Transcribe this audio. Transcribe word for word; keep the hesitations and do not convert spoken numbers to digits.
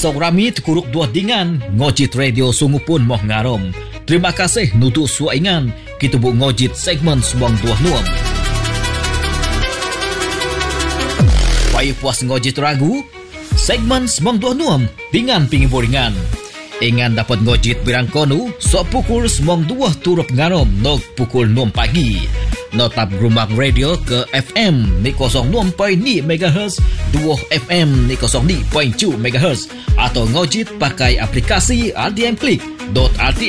Pasok rami terkuruk dua dengan Ngojit Radio sungupun moh ngarom. Terima kasih nutuk suaingan kita bu ngojit segmen Semong Dua Nuam. Payah puas ngojit ragu segmen Semong Dua Nuam dengan pinggiboringan. Ingan dapat ngojit birang konu so pukul Semong Dua turut ngarom nog pukul enam pagi. Notap Gerumbang Radio ke F M ni kosong enam perpuluhan lima megahertz, dua F M ni kosong lima perpuluhan tujuh megahertz atau ngojit pakai aplikasi R D M Click dot R T